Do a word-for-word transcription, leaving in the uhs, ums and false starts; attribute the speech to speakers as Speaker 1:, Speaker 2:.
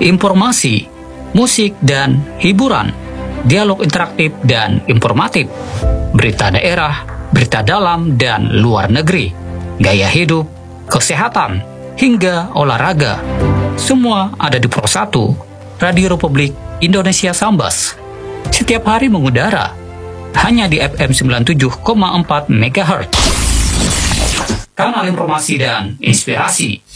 Speaker 1: informasi, musik dan hiburan, dialog interaktif dan informatif, berita daerah, berita dalam dan luar negeri, gaya hidup, kesehatan, hingga olahraga. Semua ada di Pro satu, Radio Republik Indonesia Sambas. Setiap hari mengudara, hanya di F M sembilan puluh tujuh koma empat megahertz. Kanal informasi dan inspirasi.